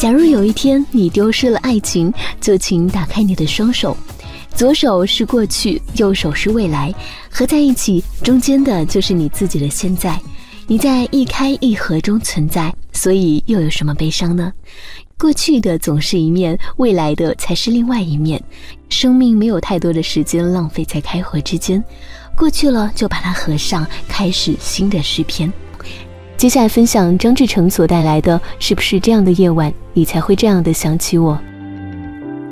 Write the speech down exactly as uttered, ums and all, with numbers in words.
假如有一天你丢失了爱情，就请打开你的双手，左手是过去，右手是未来，合在一起，中间的就是你自己的现在。你在一开一合中存在，所以又有什么悲伤呢？过去的总是一面，未来的才是另外一面。生命没有太多的时间浪费在开合之间，过去了就把它合上，开始新的诗篇。接下来分享张志成所带来的《是不是这样的夜晚，你才会这样的想起我》。